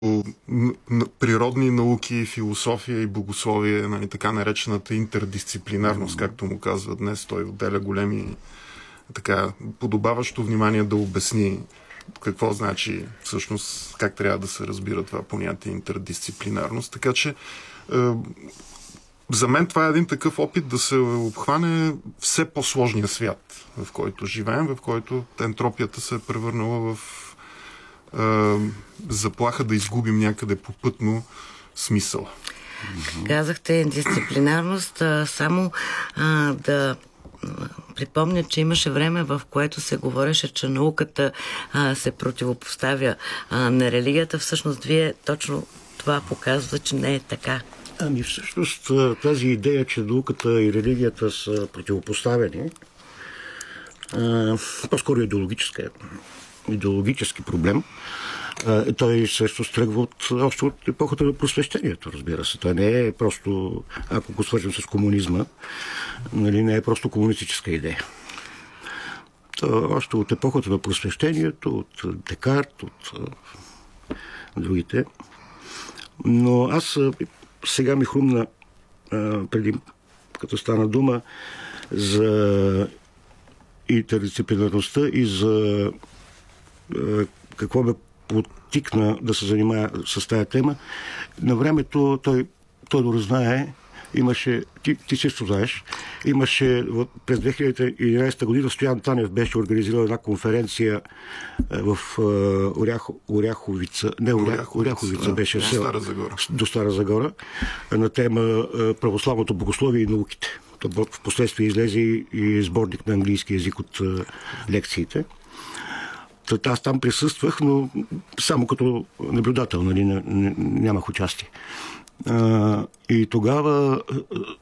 природни науки, философия и богословие, нали, така наречената интердисциплинарност, както му казва днес. Той отделя големи, така, подобаващо внимание да обясни какво значи всъщност, как трябва да се разбира това понятие интердисциплинарност. Така че за мен това е един такъв опит да се обхване все по-сложния свят, в който живеем, в който ентропията се е превърнала в заплаха да изгубим някъде попътно смисъл. Казахте дисциплинарност, само да припомня, че имаше време, в което се говореше, че науката се противопоставя на религията. Всъщност вие точно това показва, че не е така. Ами всъщност тази идея, че науката и религията са противопоставени, по-скоро идеологически проблем. Той също тръгва още от епохата на просвещението, разбира се. Той не е просто, ако го свържем с комунизма, нали, не е просто комунистическа идея. Още от епохата на просвещението, от Декарт, от другите. Но аз сега ми хрумна, преди като стана дума за интердисциплинарността и за какво ме потикна да се занимава с тази тема. На времето той знае, имаше, ти също знаеш, имаше през 2011 година Стоян Танев беше организирал една конференция в Оряховица. Не, Оряховица беше до Стара Загора, на тема православното богословие и науките. В последствие излезе и сборник на английски език от лекциите. Аз там присъствах, но само като наблюдател, нали, нямах участие. И тогава